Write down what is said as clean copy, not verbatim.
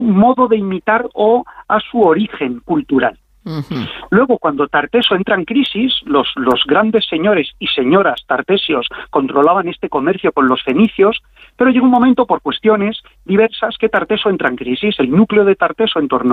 modo de imitar o a su origen cultural. Ujú. Luego, cuando Tarteso entra en crisis, los grandes señores y señoras tartesios controlaban este comercio con los fenicios, pero llega un momento, por cuestiones diversas, que Tarteso entra en crisis. El núcleo de Tarteso en torno